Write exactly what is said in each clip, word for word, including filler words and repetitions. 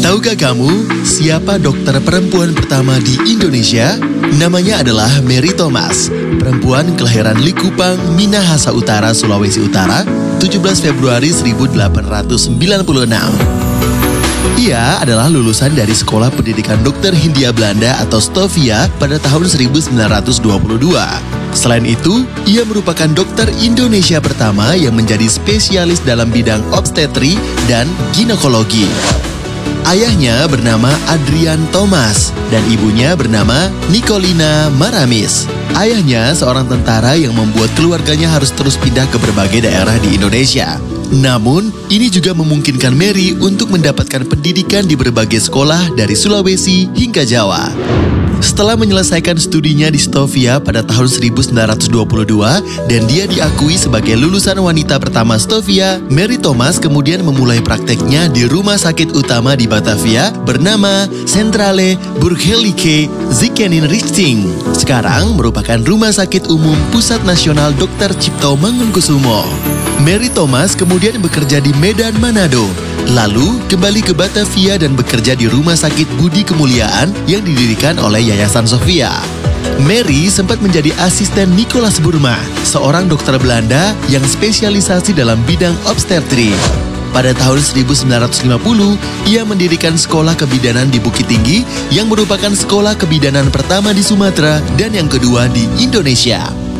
Tahukah kamu siapa dokter perempuan pertama di Indonesia? Namanya adalah Mary Thomas, perempuan kelahiran Likupang, Minahasa Utara, Sulawesi Utara, tujuh belas Februari seribu delapan ratus sembilan puluh enam. Ia adalah lulusan dari Sekolah Pendidikan Dokter Hindia Belanda atau Stovia pada tahun seribu sembilan ratus dua puluh dua. Selain itu, ia merupakan dokter Indonesia pertama yang menjadi spesialis dalam bidang obstetri dan ginekologi. Ayahnya bernama Adrian Thomas dan ibunya bernama Nicolina Maramis. Ayahnya seorang tentara yang membuat keluarganya harus terus pindah ke berbagai daerah di Indonesia. Namun, ini juga memungkinkan Mary untuk mendapatkan pendidikan di berbagai sekolah dari Sulawesi hingga Jawa. Setelah menyelesaikan studinya di Stovia pada tahun seribu sembilan ratus dua puluh dua dan dia diakui sebagai lulusan wanita pertama Stovia, Mary Thomas kemudian memulai prakteknya di rumah sakit utama di Batavia bernama Centrale Burgerlijke Ziekenrichting. Sekarang merupakan Rumah Sakit Umum Pusat Nasional dokter Cipto Mangunkusumo. Mary Thomas kemudian bekerja di Medan, Manado. Lalu kembali ke Batavia dan bekerja di Rumah Sakit Budi Kemuliaan yang didirikan oleh Yayasan Sofia. Mary sempat menjadi asisten Nicolas Burma, seorang dokter Belanda yang spesialisasi dalam bidang obstetri. Pada tahun seribu sembilan ratus lima puluh, ia mendirikan sekolah kebidanan di Bukit Tinggi yang merupakan sekolah kebidanan pertama di Sumatera dan yang kedua di Indonesia.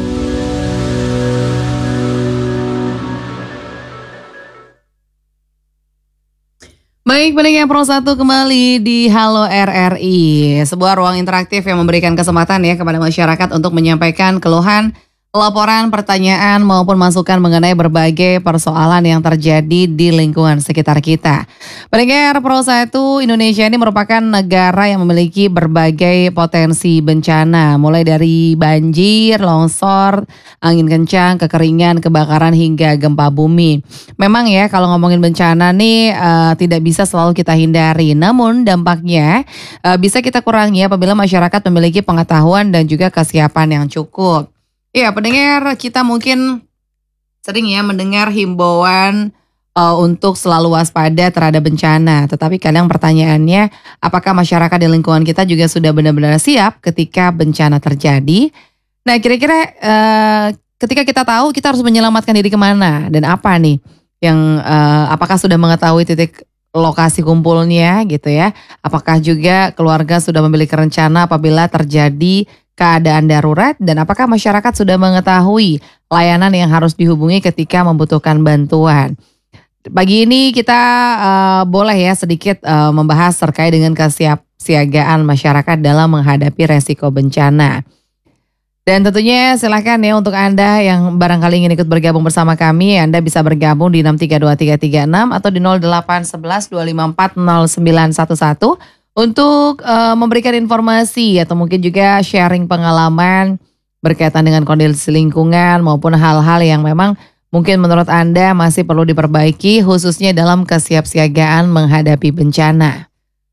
Baik, pendengar Pro satu kembali di Halo R R I, sebuah ruang interaktif yang memberikan kesempatan ya kepada masyarakat untuk menyampaikan keluhan, laporan, pertanyaan maupun masukan mengenai berbagai persoalan yang terjadi di lingkungan sekitar kita. Pendengar Pro satu, Indonesia ini merupakan negara yang memiliki berbagai potensi bencana, mulai dari banjir, longsor, angin kencang, kekeringan, kebakaran hingga gempa bumi. Memang ya kalau ngomongin bencana nih uh, tidak bisa selalu kita hindari, namun dampaknya uh, bisa kita kurangi apabila masyarakat memiliki pengetahuan dan juga kesiapan yang cukup. Ya, pendengar, kita mungkin sering ya mendengar himbauan uh, untuk selalu waspada terhadap bencana. Tetapi kadang pertanyaannya, apakah masyarakat di lingkungan kita juga sudah benar-benar siap ketika bencana terjadi? Nah, kira-kira uh, ketika kita tahu, kita harus menyelamatkan diri kemana dan apa nih? Yang uh, apakah sudah mengetahui titik lokasi kumpulnya gitu ya? Apakah juga keluarga sudah memiliki rencana apabila terjadi keadaan darurat, dan apakah masyarakat sudah mengetahui layanan yang harus dihubungi ketika membutuhkan bantuan? Pagi ini kita uh, boleh ya sedikit uh, membahas terkait dengan kesiapsiagaan masyarakat dalam menghadapi resiko bencana. Dan tentunya silakan ya untuk Anda yang barangkali ingin ikut bergabung bersama kami, Anda bisa bergabung di enam tiga dua tiga tiga enam atau di nol delapan satu satu dua lima empat nol sembilan satu satu. Untuk uh, memberikan informasi atau mungkin juga sharing pengalaman berkaitan dengan kondisi lingkungan maupun hal-hal yang memang mungkin menurut Anda masih perlu diperbaiki khususnya dalam kesiapsiagaan menghadapi bencana.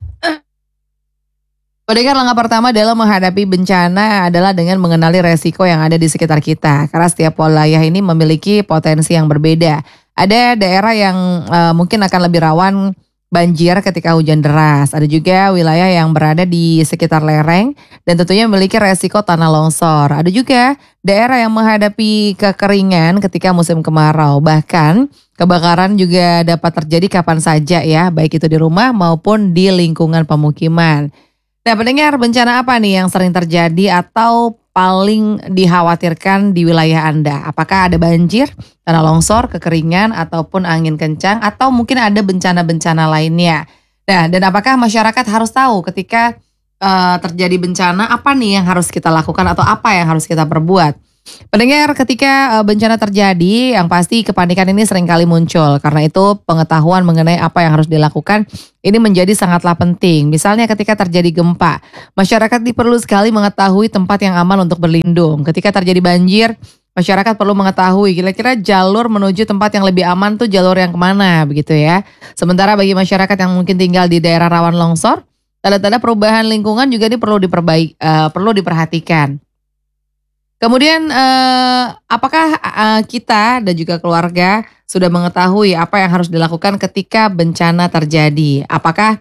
Pendengar, langkah pertama dalam menghadapi bencana adalah dengan mengenali resiko yang ada di sekitar kita. Karena setiap wilayah ini memiliki potensi yang berbeda. Ada daerah yang uh, mungkin akan lebih rawan banjir ketika hujan deras. Ada juga wilayah yang berada di sekitar lereng dan tentunya memiliki resiko tanah longsor. Ada juga daerah yang menghadapi kekeringan ketika musim kemarau. Bahkan kebakaran juga dapat terjadi kapan saja ya, baik itu di rumah maupun di lingkungan pemukiman. Nah, pendengar, bencana apa nih yang sering terjadi atau paling dikhawatirkan di wilayah Anda? Apakah ada banjir, tanah longsor, kekeringan, ataupun angin kencang, atau mungkin ada bencana-bencana lainnya? Nah, dan apakah masyarakat harus tahu ketika uh, terjadi bencana, apa nih yang harus kita lakukan atau apa yang harus kita perbuat? Pendengar, ketika uh, bencana terjadi, yang pasti kepanikan ini seringkali muncul. Karena itu pengetahuan mengenai apa yang harus dilakukan ini menjadi sangatlah penting. Misalnya ketika terjadi gempa, masyarakat perlu sekali mengetahui tempat yang aman untuk berlindung. Ketika terjadi banjir, masyarakat perlu mengetahui kira-kira jalur menuju tempat yang lebih aman tuh jalur yang kemana begitu ya. Sementara bagi masyarakat yang mungkin tinggal di daerah rawan longsor, tanda-tanda perubahan lingkungan juga ini perlu diperbaik, uh, perlu diperhatikan. Kemudian eh, apakah eh, kita dan juga keluarga sudah mengetahui apa yang harus dilakukan ketika bencana terjadi? Apakah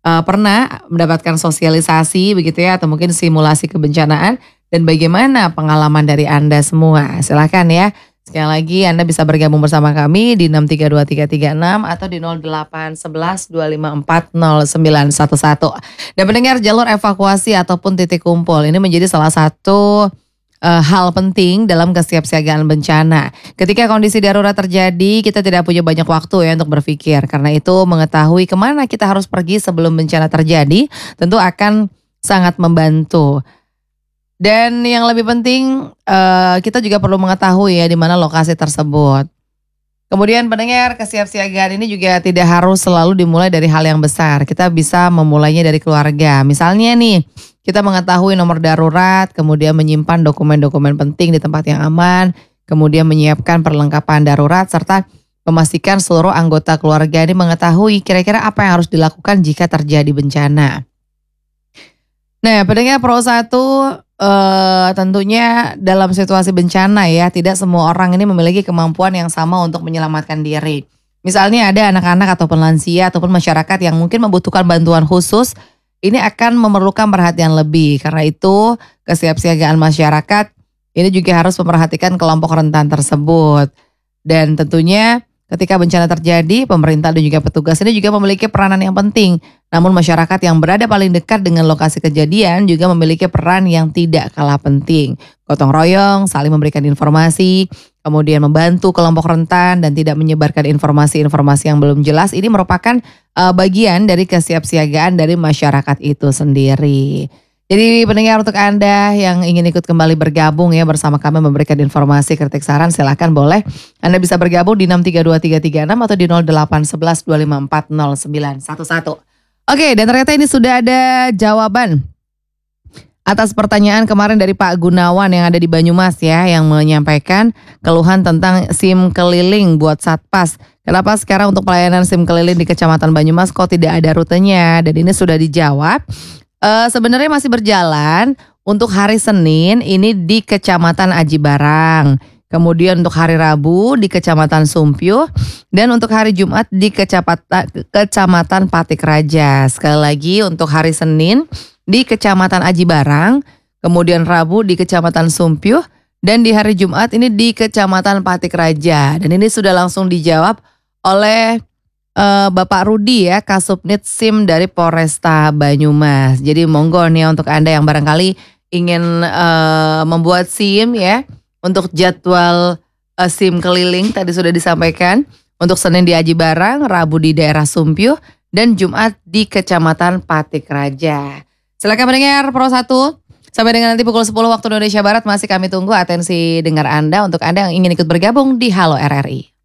uh, pernah mendapatkan sosialisasi begitu ya, atau mungkin simulasi kebencanaan, dan bagaimana pengalaman dari Anda semua? Silakan ya. Sekali lagi Anda bisa bergabung bersama kami di enam tiga dua tiga tiga enam atau di nol delapan satu satu dua lima empat nol sembilan satu satu. Dan mendengar jalur evakuasi ataupun titik kumpul ini menjadi salah satu uh, hal penting dalam kesiapsiagaan bencana. Ketika kondisi darurat terjadi, kita tidak punya banyak waktu ya untuk berpikir. Karena itu mengetahui kemana kita harus pergi sebelum bencana terjadi tentu akan sangat membantu. Dan yang lebih penting uh, kita juga perlu mengetahui ya di mana lokasi tersebut. Kemudian pendengar, kesiapsiagaan ini juga tidak harus selalu dimulai dari hal yang besar. Kita bisa memulainya dari keluarga. Misalnya nih, kita mengetahui nomor darurat, kemudian menyimpan dokumen-dokumen penting di tempat yang aman, kemudian menyiapkan perlengkapan darurat, serta memastikan seluruh anggota keluarga ini mengetahui kira-kira apa yang harus dilakukan jika terjadi bencana. Nah, pendengar Pro satu, uh, tentunya dalam situasi bencana ya, tidak semua orang ini memiliki kemampuan yang sama untuk menyelamatkan diri. Misalnya ada anak-anak ataupun lansia ataupun masyarakat yang mungkin membutuhkan bantuan khusus, ini akan memerlukan perhatian lebih. Karena itu kesiapsiagaan masyarakat ini juga harus memperhatikan kelompok rentan tersebut. Dan tentunya ketika bencana terjadi, pemerintah dan juga petugas ini juga memiliki peranan yang penting. Namun masyarakat yang berada paling dekat dengan lokasi kejadian juga memiliki peran yang tidak kalah penting. Gotong royong, saling memberikan informasi, kemudian membantu kelompok rentan dan tidak menyebarkan informasi-informasi yang belum jelas. Ini merupakan uh, bagian dari kesiapsiagaan dari masyarakat itu sendiri. Jadi pendengar, untuk Anda yang ingin ikut kembali bergabung ya bersama kami memberikan informasi, kritik, saran, silakan boleh. Anda bisa bergabung di enam tiga dua tiga tiga enam atau di nol delapan satu satu dua lima empat nol sembilan satu satu. Oke, dan ternyata ini sudah ada jawaban atas pertanyaan kemarin dari Pak Gunawan yang ada di Banyumas ya, yang menyampaikan keluhan tentang SIM keliling buat Satpas. Kenapa sekarang untuk pelayanan SIM keliling di Kecamatan Banyumas kok tidak ada rutenya? Dan ini sudah dijawab. Uh, sebenarnya masih berjalan untuk hari Senin ini di Kecamatan Aji Barang. Kemudian untuk hari Rabu di Kecamatan Sumpyuh, dan untuk hari Jumat di Kecamatan, Kecamatan Patik Raja. Sekali lagi untuk hari Senin di Kecamatan Aji Barang, kemudian Rabu di Kecamatan Sumpyuh, dan di hari Jumat ini di Kecamatan Patik Raja. Dan ini sudah langsung dijawab oleh uh, Bapak Rudi ya, Kasubnit SIM dari Polresta Banyumas. Jadi monggo nih untuk Anda yang barangkali ingin uh, membuat SIM ya, untuk jadwal uh, SIM keliling tadi sudah disampaikan. Untuk Senin di Aji Barang, Rabu di daerah Sumpyuh, dan Jumat di Kecamatan Patik Raja. Silakan mendengar Pro satu. Sampai dengan nanti pukul sepuluh waktu Indonesia Barat masih kami tunggu atensi dengar Anda untuk Anda yang ingin ikut bergabung di Halo R R I.